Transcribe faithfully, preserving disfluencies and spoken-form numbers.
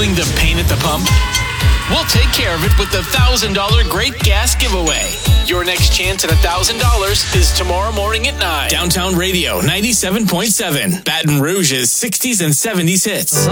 Feeling the pain at the pump? We'll take care of it with the one thousand dollars Great Gas Giveaway. Your next chance at one thousand dollars is tomorrow morning at nine. Downtown Radio ninety-seven point seven. Baton Rouge's sixties and seventies hits.